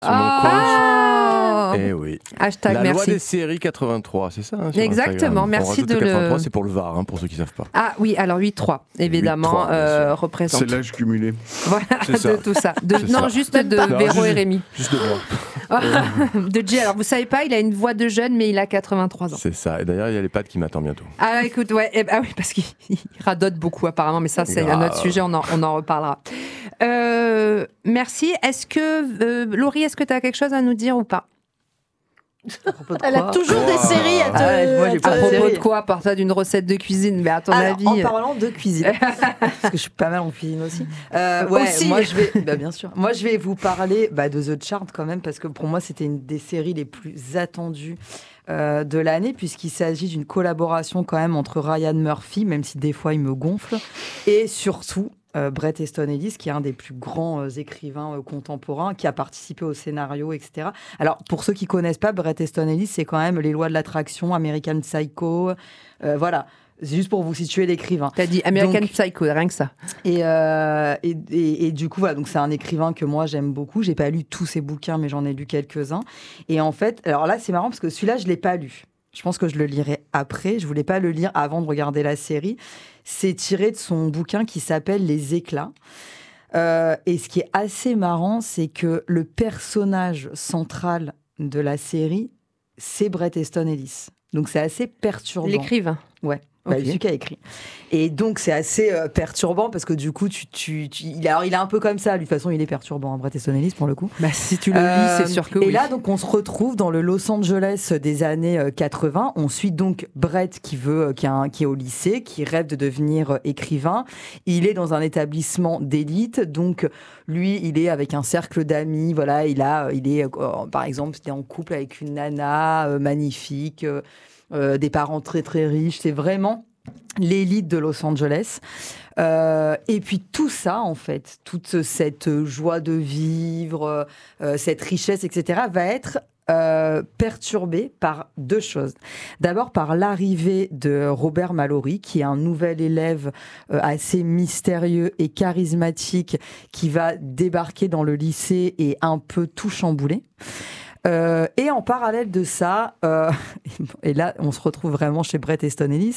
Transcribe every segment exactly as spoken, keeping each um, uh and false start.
sur mon compte. Ah Eh oui. Hashtag La merci. loi des séries quatre-vingt-trois, c'est ça hein, sur Exactement, Instagram. merci On rajoute de le quatre-vingt-trois, le... c'est pour le V A R, hein, pour ceux qui ne savent pas. Ah oui, alors huit trois, évidemment, huit trois, bien euh, sûr. représente. C'est l'âge cumulé. Voilà, C'est ça. de tout ça. De, C'est non, ça. juste de Non, Véro juste- et Rémi. Juste de moi. De Jay, alors vous savez pas, il a une voix de jeune, mais il a quatre-vingt-trois ans. C'est ça. Et d'ailleurs, il y a les pattes qui m'attendent bientôt. Ah écoute, ouais, eh ben, ah oui, parce qu'il il radote beaucoup apparemment, mais ça c'est un Grave. autre sujet, on en, on en reparlera. Euh, merci. Est-ce que, euh, Laurie, est-ce que tu as quelque chose à nous dire ou pas? Elle a toujours des Wow. séries à te. Ah ouais, moi, j'ai à pas À te- de propos série. de quoi? Par ça d'une recette de cuisine, mais à ton Alors, avis en euh, parlant de cuisine, parce que je suis pas mal en cuisine aussi. Euh, ouais, Aussi. moi je vais, bah, bien sûr. Moi je vais vous parler bah, de The Charmed quand même parce que pour moi c'était une des séries les plus attendues euh, de l'année puisqu'il s'agit d'une collaboration quand même entre Ryan Murphy, même si des fois il me gonfle, et surtout euh, Bret Easton Ellis, qui est un des plus grands euh, écrivains euh, contemporains, qui a participé au scénario, et cetera. Alors, pour ceux qui connaissent pas, Bret Easton Ellis, c'est quand même Les Lois de l'attraction, American Psycho, euh, voilà. C'est juste pour vous situer l'écrivain. t'as dit American Donc- Psycho, rien que ça. Et, euh, et, et, et du coup, voilà, donc c'est un écrivain que moi j'aime beaucoup. J'ai pas lu tous ses bouquins, mais j'en ai lu quelques-uns. Et en fait, alors là, c'est marrant parce que celui-là, je l'ai pas lu. Je pense que je le lirai après. Je voulais pas le lire avant de regarder la série. C'est tiré de son bouquin qui s'appelle Les Éclats. Euh, et ce qui est assez marrant, c'est que le personnage central de la série, c'est Bret Easton Ellis. Donc c'est assez perturbant. L'écrivain. Ouais. Bah, Ok. celui qui a écrit. Et donc, c'est assez euh, perturbant parce que du coup, tu, tu, tu- il, est, alors, il est un peu comme ça. Lui, de toute façon, il est perturbant, hein, Bret Easton Ellis, pour le coup. Bah, si tu le lis, Euh, c'est sûr que et oui. là, donc, on se retrouve dans le Los Angeles des années euh, quatre-vingts. On suit donc Bret qui veut, euh, qui, a un- qui est au lycée, qui rêve de devenir euh, écrivain. Il est dans un établissement d'élite. Donc, lui, il est avec un cercle d'amis. Voilà, il a, il est, euh, par exemple, il est en couple avec une nana euh, magnifique, euh, euh, des parents très très riches. C'est vraiment l'élite de Los Angeles. Euh, et puis tout ça, en fait, toute cette joie de vivre, euh, cette richesse, et cetera, va être euh, perturbée par deux choses. D'abord par l'arrivée de Robert Mallory, qui est un nouvel élève euh, assez mystérieux et charismatique, qui va débarquer dans le lycée et un peu tout chambouler. Euh, et en parallèle de ça, euh, et là on se retrouve vraiment chez Bret Easton Ellis,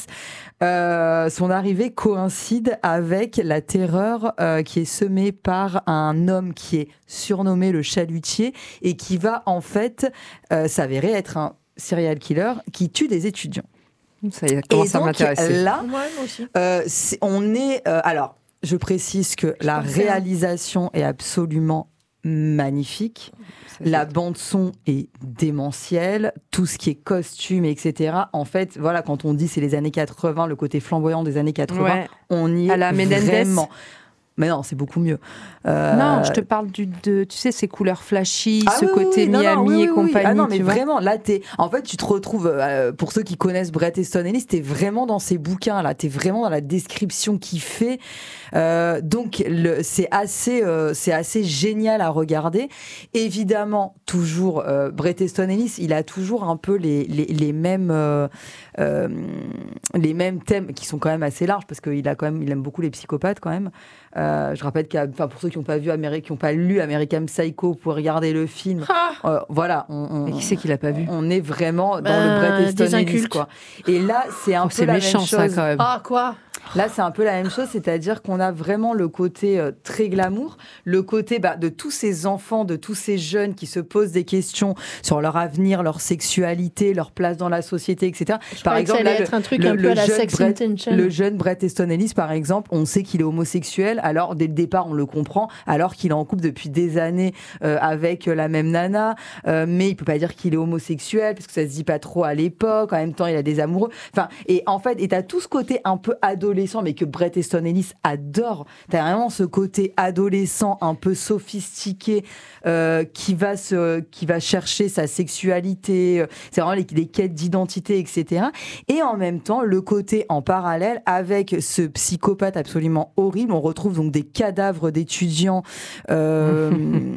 euh, son arrivée coïncide avec la terreur euh, qui est semée par un homme qui est surnommé le chalutier et qui va en fait euh, s'avérer être un serial killer qui tue des étudiants. Ça y est, commence et à donc m'intéresser. là, Ouais, moi aussi. euh, c'est- on est... euh, alors, je précise que la pensais, hein. réalisation est absolument magnifique. La bande son est démentielle, tout ce qui est costume, et cetera. En fait, voilà, quand on dit c'est les années quatre-vingts, le côté flamboyant des années quatre-vingts, Ouais. on y À est la Menendez. vraiment. Mais non, c'est beaucoup mieux. Euh, Non, je te parle du, de, tu sais, ces couleurs flashy, Ah ce oui, oui, côté oui, non, non, Miami oui, et oui, oui. compagnie. Ah non, mais tu vois. vraiment, là, t'es... en fait, tu te retrouves, euh, pour ceux qui connaissent Bret Easton Ellis, t'es vraiment dans ses bouquins, là, t'es vraiment dans la description qu'il fait. Euh, donc, le, c'est, assez, euh, c'est assez génial à regarder. Évidemment, toujours, euh, Bret Easton Ellis, il a toujours un peu les, les, les mêmes... Euh, euh, les mêmes thèmes qui sont quand même assez larges parce qu'il a quand même, il aime beaucoup les psychopathes quand même. Euh, je rappelle qu'à, enfin pour ceux qui n'ont pas vu Amérique, qui n'ont pas lu American Psycho, pour regarder le film, Ah, euh, voilà, on, on- Mais qui c'est qui l'a pas vu? on est vraiment dans Ben, le Bret Easton des Ellis, incultes. quoi. Et là, c'est un Oh, peu c'est la méchant même ça chose. quand même. ah quoi Là, c'est un peu la même chose, c'est-à-dire qu'on a vraiment le côté euh, très glamour, le côté bah, de tous ces enfants, de tous ces jeunes qui se posent des questions sur leur avenir, leur sexualité, leur place dans la société, et cetera. Je croyais que ça allait là, être un truc un peu à la jeune Sex Bret- Intention. le jeune Bret Easton Ellis, par exemple, on sait qu'il est homosexuel, alors dès le départ, on le comprend, alors qu'il est en couple depuis des années euh, avec la même nana, euh, mais il peut pas dire qu'il est homosexuel, parce que ça se dit pas trop à l'époque, en même temps, il a des amoureux. Enfin, et en fait, et t'as tout ce côté un peu adolescent, mais que Bret Easton Ellis adore. T'as vraiment ce côté adolescent, un peu sophistiqué, euh, qui va se, qui va chercher sa sexualité. C'est vraiment les, les quêtes d'identité, et cetera. Et en même temps, le côté en parallèle avec ce psychopathe absolument horrible. On retrouve donc des cadavres d'étudiants euh,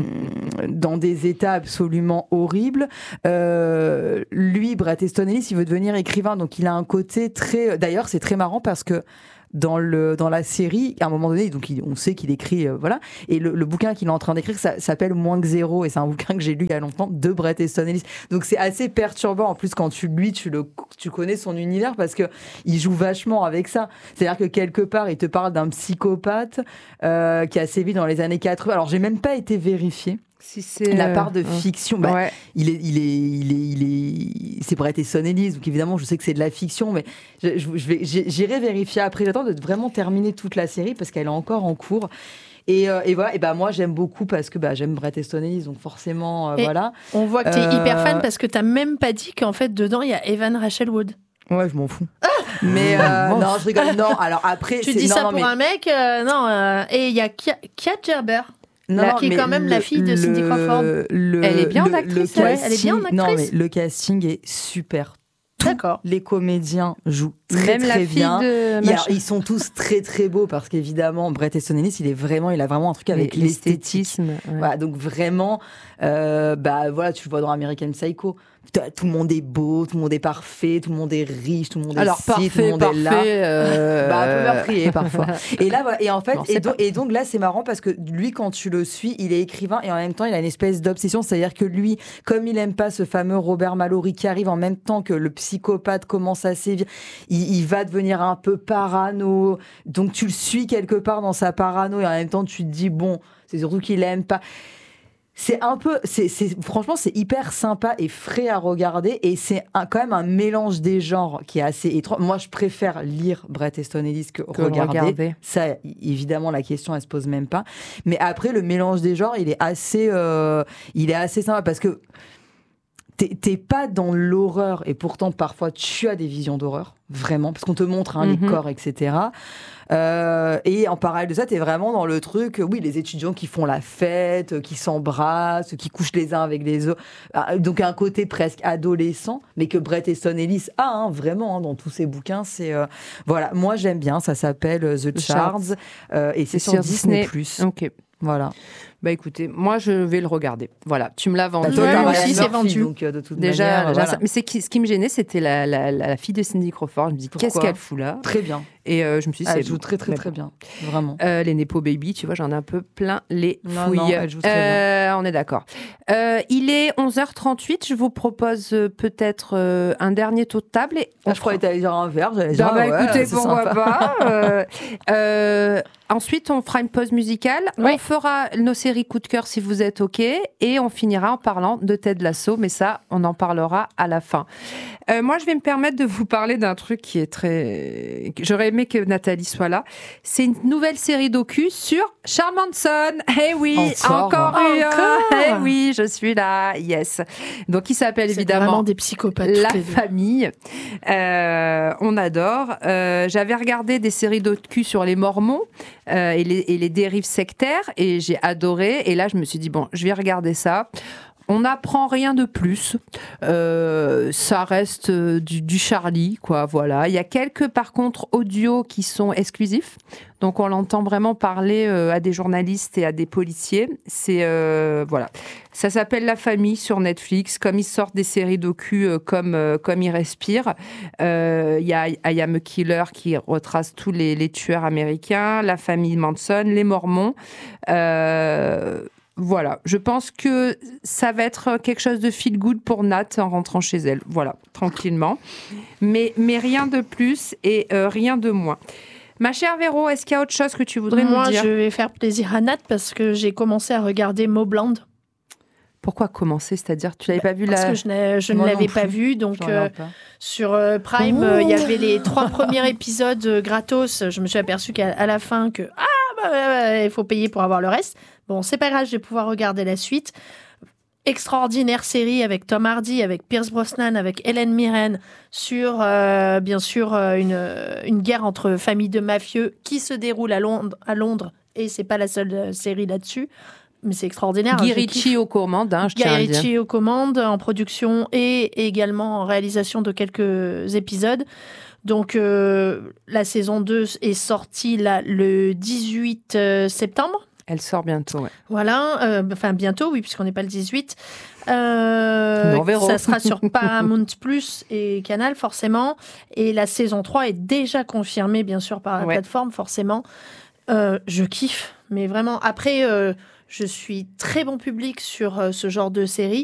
dans des états absolument horribles. Euh, lui, Bret Easton Ellis, il veut devenir écrivain, donc il a un côté très. D'ailleurs, c'est très marrant parce que dans, le, dans la série, à un moment donné, donc il, on sait qu'il écrit, euh, voilà, et le, le bouquin qu'il est en train d'écrire ça, s'appelle Moins que zéro, et c'est un bouquin que j'ai lu il y a longtemps de Bret Easton Ellis. Donc c'est assez perturbant, en plus quand tu lui, tu, le, tu connais son univers, parce qu'il joue vachement avec ça. C'est-à-dire que quelque part, il te parle d'un psychopathe euh, qui a sévi dans les années quatre-vingts. Alors j'ai même pas été vérifiée. Si c'est la euh, part de euh, fiction, bah, ouais. il est, il est, il est, il est, c'est Bret Easton Ellis, donc évidemment, je sais que c'est de la fiction, mais je, je vais, j'irai vérifier après. J'attends de vraiment terminer toute la série parce qu'elle est encore en cours. Et, euh, et voilà, et bah moi j'aime beaucoup parce que bah, j'aime Bret Easton Ellis, donc forcément, euh, voilà. On voit que tu es euh... hyper fan parce que tu n'as même pas dit qu'en fait, dedans, il y a Evan Rachel Wood. Ouais, je m'en fous. Mais euh, non, je rigole. Non, alors après, tu c'est, dis non, ça non, pour mais... un mec, euh, non. Euh, et il y a Kiat Gerber. Non, la, non, qui est quand même le, la fille de Cindy Crawford. Le, elle est bien le, en actrice, le ouais, casting, elle est bien en actrice. Non, mais le casting est super. D'accord. Les comédiens jouent très Même très la fille bien. de Il y a, ils sont tous très très beaux parce qu'évidemment Bret Easton Ellis, il est vraiment, il a vraiment un truc avec l'esthétisme. Ouais. Voilà, donc vraiment, euh, bah voilà, tu le vois dans American Psycho. Tout le monde est beau, tout le monde est parfait, tout le monde est riche, tout le monde est alors ci, parfait, tout le monde parfait, est là. Euh... Bah un peu meurtrier parfois. Et là, voilà, et en fait, non, et, donc, et donc là, c'est marrant parce que lui, quand tu le suis, il est écrivain et en même temps, il a une espèce d'obsession, c'est-à-dire que lui, comme il aime pas ce fameux Robert Mallory qui arrive en même temps que le psychopathe commence à sévir, il, il va devenir un peu parano. Donc tu le suis quelque part dans sa parano et en même temps, tu te dis bon, c'est surtout qu'il aime pas. C'est un peu, c'est, c'est, franchement, c'est hyper sympa et frais à regarder et c'est un, quand même un mélange des genres qui est assez étrange. Moi, je préfère lire Bret Easton Ellis que, que regarder. regarder. Ça, évidemment, la question, elle se pose même pas. Mais après, le mélange des genres, il est assez, euh, il est assez sympa parce que t'es, t'es pas dans l'horreur et pourtant, parfois, tu as des visions d'horreur, vraiment, parce qu'on te montre hein, mm-hmm. les corps, et cetera. Euh, et en parallèle de ça, t'es vraiment dans le truc, oui, les étudiants qui font la fête, qui s'embrassent, qui couchent les uns avec les autres. Donc un côté presque adolescent, mais que Bret Easton Ellis a hein, vraiment hein, dans tous ses bouquins. C'est euh, voilà, moi j'aime bien. Ça s'appelle The, The Shards euh, et c'est, c'est sur, sur Disney plus. Ok. Voilà. Bah écoutez, moi je vais le regarder. Voilà, tu me l'as vendu. Bah, ouais, moi aussi, c'est vendu. Donc, euh, de toute déjà, manière, déjà voilà. ça, mais c'est qui, ce qui me gênait, c'était la, la, la fille de Cindy Crawford. Je me dis, Pourquoi qu'est-ce qu'elle fout là ? Très bien. Et euh, je me suis dit, elle c'est joue très très très bien, vraiment. Euh, les Nepo Baby, tu vois, j'en ai un peu plein les non, fouilles. Non, elle joue très euh, bien. On est d'accord. Euh, il est onze heures trente-huit. Je vous propose euh, peut-être euh, un dernier tour de table. Et ah, je croyais que t'allais dire un verre. J'allais dire, bah, ouais, écoutez, c'est pourquoi sympa. pas. euh, euh, ensuite, on fera une pause musicale. Oui. On fera nos séries coup de cœur si vous êtes OK. Et on finira en parlant de Ted Lasso. Mais ça, on en parlera à la fin. Euh, moi, je vais me permettre de vous parler d'un truc qui est très... J'aurais aimé que Nathalie soit là. C'est une nouvelle série docu sur Charles Manson. Eh oui, encore, encore eu un. Encore. Eh oui, je suis là. Yes. Donc, il s'appelle c'est évidemment des psychopathes. La Famille. Euh, on adore. Euh, j'avais regardé des séries docu sur les Mormons euh, et, les, et les dérives sectaires et j'ai adoré. Et là, je me suis dit, bon, je vais regarder ça. On n'apprend rien de plus. Euh, ça reste du, du Charlie, quoi. Voilà. Il y a quelques, par contre, audios qui sont exclusifs. Donc, on l'entend vraiment parler euh, à des journalistes et à des policiers. C'est euh, voilà. Ça s'appelle La Famille sur Netflix. Comme ils sortent des séries docu euh, comme euh, comme ils respirent. Il euh, y a I Am a Killer qui retrace tous les, les tueurs américains, la famille Manson, les Mormons. Euh, Voilà, je pense que ça va être quelque chose de feel good pour Nat en rentrant chez elle. Voilà, tranquillement. Mais, mais rien de plus et euh, rien de moins. Ma chère Véro, est-ce qu'il y a autre chose que tu voudrais Moi, nous dire ? Moi, je vais faire plaisir à Nat parce que j'ai commencé à regarder Mobland. Pourquoi commencer ? C'est-à-dire, tu l'avais bah, pas vu parce la... Parce que je, je ne Moi l'avais non pas plus. vu. Donc, euh, pas. sur euh, Prime, il euh, y avait les trois premiers épisodes euh, gratos. Je me suis aperçue qu'à à la fin, que ah, bah, bah, bah, il faut payer pour avoir le reste. Bon, c'est pas grave, je vais pouvoir regarder la suite. Extraordinaire série avec Tom Hardy, avec Pierce Brosnan, avec Helen Mirren sur, euh, bien sûr, euh, une, une guerre entre familles de mafieux qui se déroule à Londres, à Londres et c'est pas la seule euh, série là-dessus. Mais c'est extraordinaire. Guy Ritchie aux commandes, hein, je tiens à Guy dire. Ritchie aux commandes, en production et également en réalisation de quelques épisodes. Donc, euh, la saison deux est sortie là, le dix-huit septembre. Elle sort bientôt, ouais. Voilà, euh, enfin bientôt, oui, puisqu'on n'est pas le dix-huit. Euh, Nous verrons. ça sera sur Paramount Plus et Canal, forcément. Et la saison trois est déjà confirmée, bien sûr, par la ouais. plateforme, forcément. Euh, je kiffe, mais vraiment. Après, euh, je suis très bon public sur euh, ce genre de série.